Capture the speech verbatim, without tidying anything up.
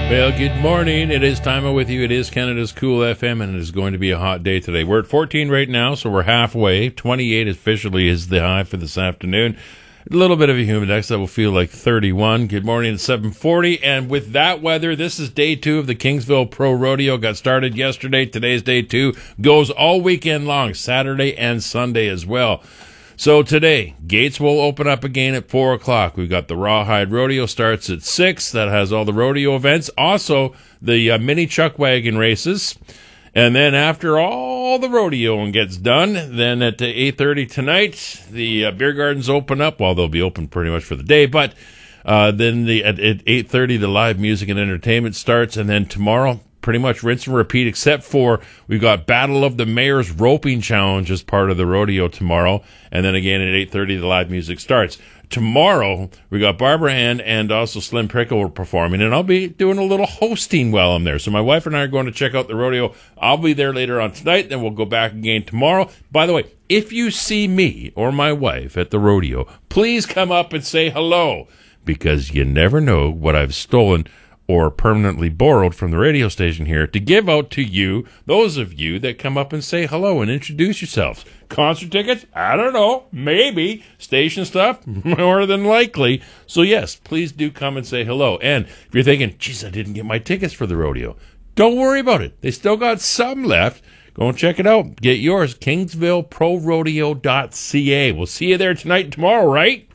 Well, good morning. It is Time with you. It is Canada's Cool F M, and it is going to be a hot day today. We're at fourteen right now, so we're halfway. twenty-eight officially is the high for this afternoon. A little bit of a humidex that will feel like thirty-one. Good morning at seven forty. And with that weather, this is day two of the Kingsville Pro Rodeo. Got started yesterday. Today's day two. Goes all weekend long, Saturday and Sunday as well. So today, gates will open up again at four o'clock. We've got the Rawhide Rodeo starts at six. That has all the rodeo events. Also, the uh, mini chuck wagon races. And then after all the rodeoing gets done, then at eight thirty tonight, the uh, beer gardens open up. Well, they'll be open pretty much for the day. But uh, then the, at, at eight thirty, the live music and entertainment starts. And then tomorrow, pretty much rinse and repeat, except for we've got Battle of the Mayor's Roping Challenge as part of the rodeo tomorrow. And then again at eight thirty, the live music starts. Tomorrow, we got Barbara Ann and also Slim Prickle performing, and I'll be doing a little hosting while I'm there. So my wife and I are going to check out the rodeo. I'll be there later on tonight, then we'll go back again tomorrow. By the way, if you see me or my wife at the rodeo, please come up and say hello, because you never know what I've stolen or permanently borrowed from the radio station here to give out to you, those of you that come up and say hello and introduce yourselves. Concert tickets? I don't know. Maybe. Station stuff? More than likely. So yes, please do come and say hello. And if you're thinking, geez, I didn't get my tickets for the rodeo, don't worry about it. They still got some left. Go and check it out. Get yours. Kingsville Pro Rodeo dot C A. We'll see you there tonight and tomorrow, right?